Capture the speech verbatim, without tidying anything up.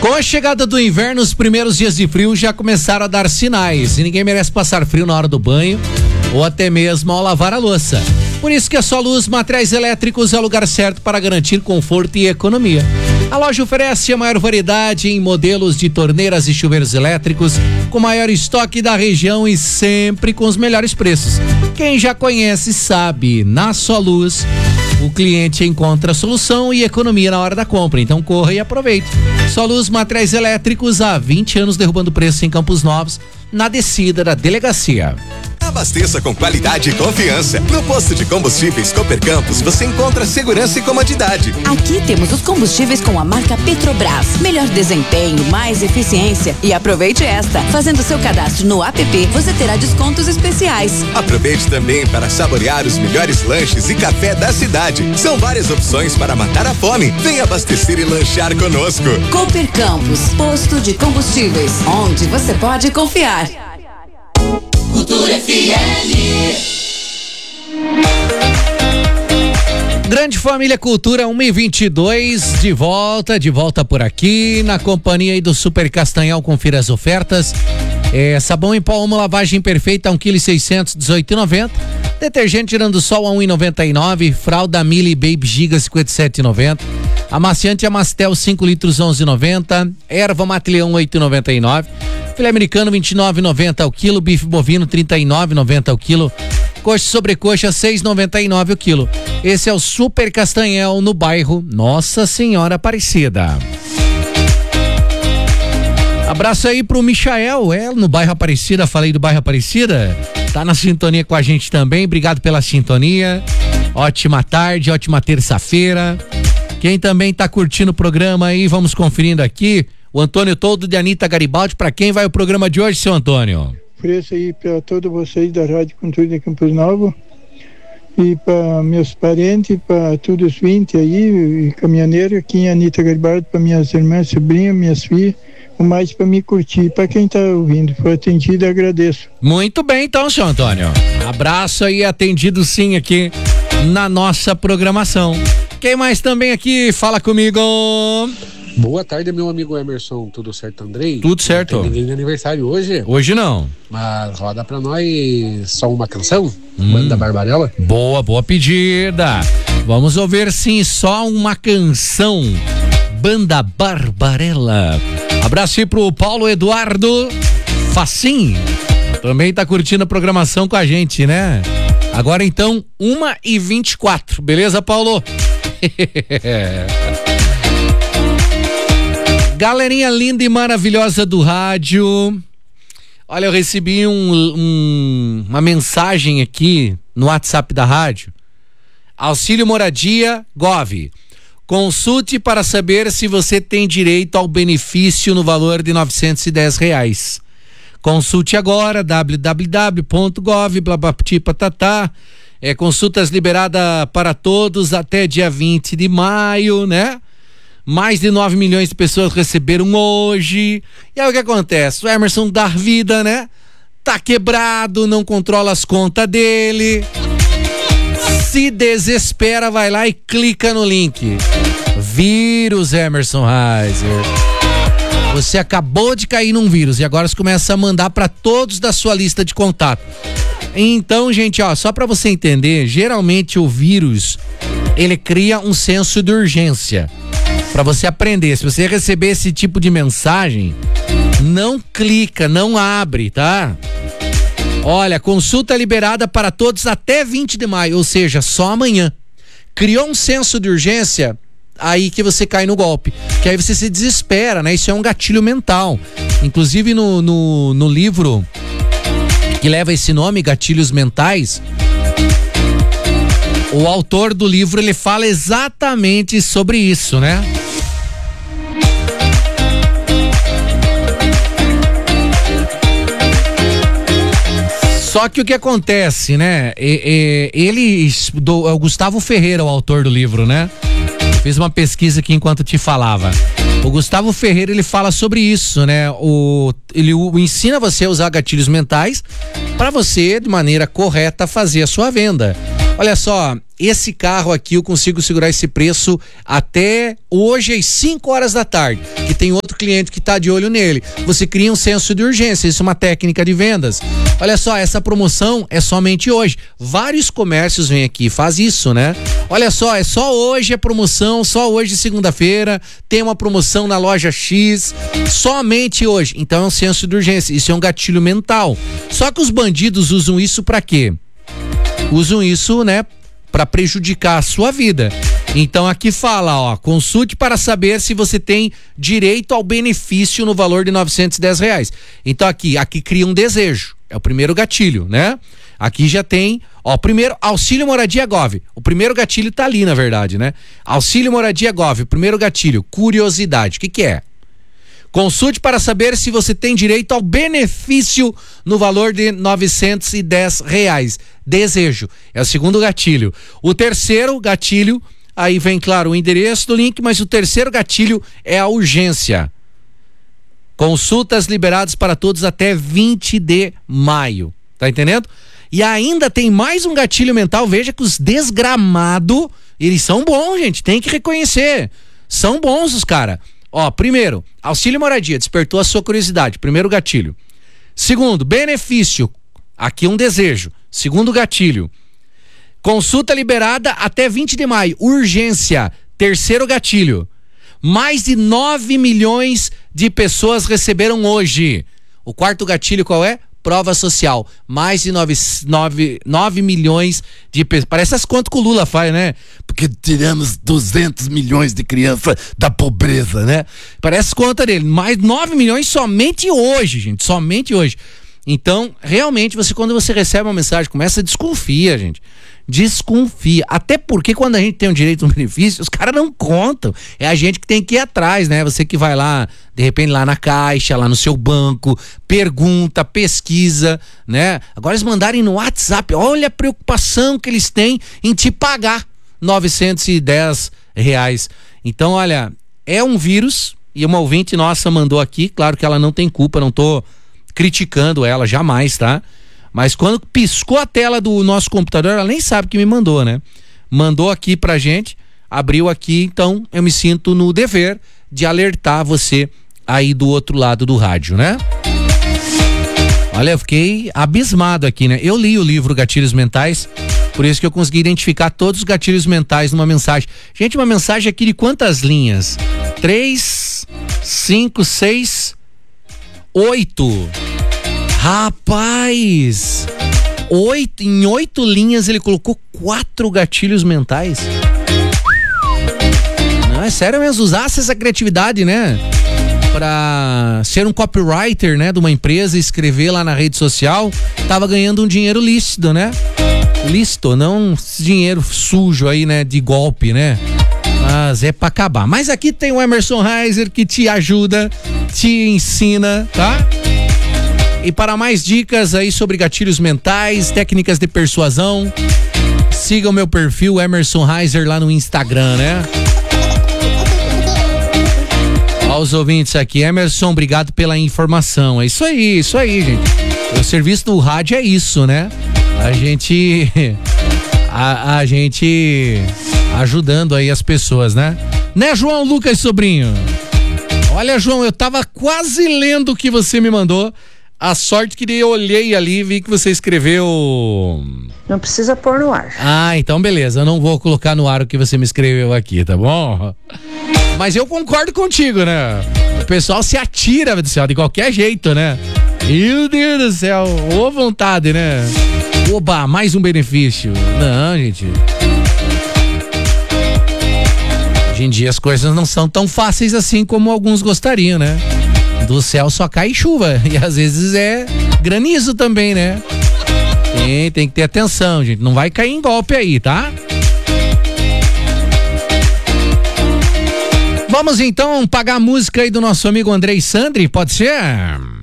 Com a chegada do inverno, os primeiros dias de frio já começaram a dar sinais e ninguém merece passar frio na hora do banho ou até mesmo ao lavar a louça. Por isso que a Soluz Materiais Elétricos é o lugar certo para garantir conforto e economia. A loja oferece a maior variedade em modelos de torneiras e chuveiros elétricos, com maior estoque da região e sempre com os melhores preços. Quem já conhece sabe, na Soluz o cliente encontra solução e economia na hora da compra, então corra e aproveite. Soluz Materiais Elétricos, há vinte anos derrubando preço em Campos Novos, na descida da delegacia. Abasteça com qualidade e confiança. No posto de combustíveis Cooper Campos você encontra segurança e comodidade. Aqui temos os combustíveis com a marca Petrobras. Melhor desempenho, mais eficiência. E aproveite esta. Fazendo seu cadastro no app, você terá descontos especiais. Aproveite também para saborear os melhores lanches e café da cidade. São várias opções para matar a fome. Venha abastecer e lanchar conosco. Cooper Campos, posto de combustíveis, onde você pode confiar. Cultura F M. Grande Família Cultura uma e vinte e dois, de volta, de volta por aqui, na companhia aí do Super Castanhal. Confira as ofertas. É, sabão em pó Omo lavagem perfeita, um quilo e seiscentos, dezoito e noventa. Detergente Tirando Sol a um e noventa e nove. Fralda Mili Baby Giga, cinquenta e sete e noventa. Amaciante Amastel cinco litros, onze e noventa. Erva Mate Leão, oito e noventa e nove. Filé americano, vinte e nove e noventa ao quilo. Bife bovino, trinta e nove e noventa ao quilo. Coxa sobrecoxa, seis e noventa e nove o quilo. Esse é o Super Castanhal, no bairro Nossa Senhora Aparecida. Abraço aí pro Michael, é, no bairro Aparecida, falei do bairro Aparecida, tá na sintonia com a gente também, obrigado pela sintonia, ótima tarde, ótima terça-feira. Quem também tá curtindo o programa aí, vamos conferindo aqui, o Antônio Todo de Anitta Garibaldi. Para quem vai o programa de hoje, seu Antônio? Ofereço aí para todos vocês da Rádio Cultura de Campos Novos e para meus parentes, para todos os vinte aí, e caminhoneiro aqui em Anitta Garibaldi, para minhas irmãs, sobrinhas, minhas filhas, o mais para me curtir. Para quem tá ouvindo, foi atendido, agradeço. Muito bem, então, seu Antônio. Abraço aí, atendido sim aqui na nossa programação. Quem mais também aqui? Fala comigo. Boa tarde, meu amigo Emerson. Tudo certo, Andrei? Tudo certo. Não tem ninguém de aniversário hoje? Hoje não. Mas roda pra nós só uma canção? Hum. Banda Barbarella? Boa, boa pedida. Vamos ouvir sim, só uma canção. Banda Barbarella. Abraço aí pro Paulo Eduardo Facim. Também tá curtindo a programação com a gente, né? Agora então, uma e vinte e quatro. Beleza, Paulo? Galerinha linda e maravilhosa do rádio. Olha, eu recebi um, um, uma mensagem aqui no WhatsApp da rádio. Auxílio Moradia Gov. Consulte para saber se você tem direito ao benefício no valor de novecentos e dez reais. Consulte agora, w w w ponto gov, blá blá patatá. É, consultas liberadas para todos até dia vinte de maio, né? Mais de nove milhões de pessoas receberam hoje. E aí o que acontece? O Emerson dá vida, né? Tá quebrado, não controla as contas dele. Se desespera, vai lá e clica no link. Vírus, Emerson Reiser. Você acabou de cair num vírus e agora você começa a mandar para todos da sua lista de contato. Então, gente, ó, só para você entender, geralmente o vírus, ele cria um senso de urgência. Para você aprender, se você receber esse tipo de mensagem, não clica, não abre, tá? Olha, consulta liberada para todos até vinte de maio, ou seja, só amanhã. Criou um senso de urgência, aí que você cai no golpe, que aí você se desespera, né? Isso é um gatilho mental. Inclusive no, no, no livro que leva esse nome, Gatilhos Mentais, o autor do livro, ele fala exatamente sobre isso, né? Só que o que acontece, né? E, e, ele, do, é o Gustavo Ferreira, o autor do livro, né? Fiz uma pesquisa aqui enquanto te falava. O Gustavo Ferreira, ele fala sobre isso, né? O, ele o, ensina você a usar gatilhos mentais para você, de maneira correta, fazer a sua venda. Olha só, esse carro aqui eu consigo segurar esse preço até hoje às cinco horas da tarde, que tem outro cliente que tá de olho nele. Você cria um senso de urgência, isso é uma técnica de vendas. Olha só, essa promoção é somente hoje. Vários comércios vêm aqui, faz isso, né? Olha só, é só hoje a promoção, só hoje segunda-feira, tem uma promoção na loja X, somente hoje. Então é um senso de urgência, isso é um gatilho mental. Só que os bandidos usam isso pra quê? Usam isso, né, para prejudicar a sua vida. Então aqui fala, ó, consulte para saber se você tem direito ao benefício no valor de novecentos e dez reais. Então aqui, aqui cria um desejo. É o primeiro gatilho, né? Aqui já tem, ó, primeiro, Auxílio Moradia Gov. O primeiro gatilho tá ali, na verdade, né? Auxílio Moradia Gov, o primeiro gatilho, curiosidade. O que que é? Consulte para saber se você tem direito ao benefício no valor de novecentos e dez reais. Desejo. É o segundo gatilho. O terceiro gatilho, aí vem, claro, o endereço do link, mas o terceiro gatilho é a urgência. Consultas liberadas para todos até vinte de maio. Tá entendendo? E ainda tem mais um gatilho mental. Veja que os desgramados, eles são bons, gente. Tem que reconhecer. São bons os caras. Ó, primeiro, auxílio moradia, despertou a sua curiosidade, primeiro gatilho. Segundo, benefício, aqui um desejo. Segundo gatilho, consulta liberada até vinte de maio, urgência, terceiro gatilho. Mais de nove milhões de pessoas receberam hoje. O quarto gatilho qual é? Prova social, mais de nove milhões de pessoas. Parece as contas que o Lula faz, né? Porque tiramos duzentos milhões de crianças da pobreza, né? Parece as contas dele, mais nove milhões somente hoje, gente, somente hoje. Então, realmente, você quando você recebe uma mensagem, começa a desconfia, gente. Desconfia. Até porque quando a gente tem um direito a um benefício, os caras não contam. É a gente que tem que ir atrás, né? Você que vai lá, de repente, lá na caixa, lá no seu banco, pergunta, pesquisa, né? Agora eles mandarem no WhatsApp, olha a preocupação que eles têm em te pagar novecentos e dez reais. Então, olha, é um vírus, e uma ouvinte nossa mandou aqui, claro que ela não tem culpa, não tô criticando ela, jamais, tá? Mas quando piscou a tela do nosso computador, ela nem sabe que me mandou, né? Mandou aqui pra gente, abriu aqui, então eu me sinto no dever de alertar você aí do outro lado do rádio, né? Olha, eu fiquei abismado aqui, né? Eu li o livro Gatilhos Mentais, por isso que eu consegui identificar todos os gatilhos mentais numa mensagem. Gente, uma mensagem aqui de quantas linhas? Três, cinco, seis, oito. Rapaz, oito, em oito linhas ele colocou quatro gatilhos mentais. Não, é sério mesmo, usasse essa criatividade, né? Pra ser um copywriter, né? De uma empresa, escrever lá na rede social, tava ganhando um dinheiro lícito, né? Lícito, não dinheiro sujo aí, né? De golpe, né? Mas é pra acabar. Mas aqui tem o Emerson Reiser que te ajuda, te ensina, tá? E para mais dicas aí sobre gatilhos mentais, técnicas de persuasão, siga o meu perfil Emerson Reiser lá no Instagram, né? Aos ouvintes aqui, Emerson, obrigado pela informação. É isso aí, isso aí, gente. O serviço do rádio é isso, né? A gente a, a gente ajudando aí as pessoas, né? Né, João Lucas Sobrinho? Olha, João, eu tava quase lendo o que você me mandou. A sorte que eu olhei ali e vi que você escreveu... Não precisa pôr no ar. Ah, então beleza. Eu não vou colocar no ar o que você me escreveu aqui, tá bom? Mas eu concordo contigo, né? O pessoal se atira do céu de qualquer jeito, né? Meu Deus do céu. Ô vontade, né? Oba, mais um benefício. Não, gente. Hoje em dia as coisas não são tão fáceis assim como alguns gostariam, né? Do céu só cai chuva e às vezes é granizo também, né? Tem, tem que ter atenção, gente. Não vai cair em golpe aí, tá? Vamos então pagar a música aí do nosso amigo Andrei Sandri, pode ser?